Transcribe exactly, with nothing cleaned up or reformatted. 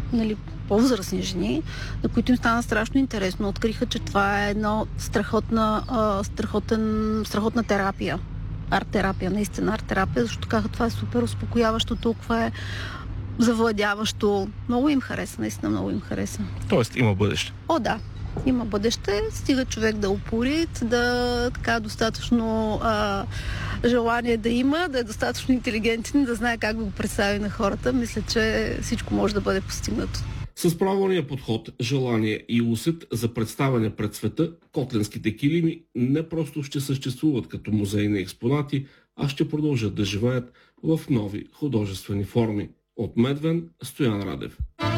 нали, по-възрастни жени, на които им стана страшно интересно. Откриха, че това е едно страхотна, а, страхотен, страхотна терапия. Арт-терапия, наистина арт-терапия, защото казаха, това е супер успокояващо, толкова е завладяващо. Много им хареса, наистина много им хареса. Тоест има бъдеще. О, да. Има бъдеще, стига човек да упорит, да така достатъчно а, желание да има, да е достатъчно интелигентен, да знае как да го представи на хората. Мисля, че всичко може да бъде постигнато. С правилния подход, желание и усет за представяне пред света, котлинските килими не просто ще съществуват като музейни експонати, а ще продължат да живеят в нови художествени форми. От Медвен, Стоян Радев.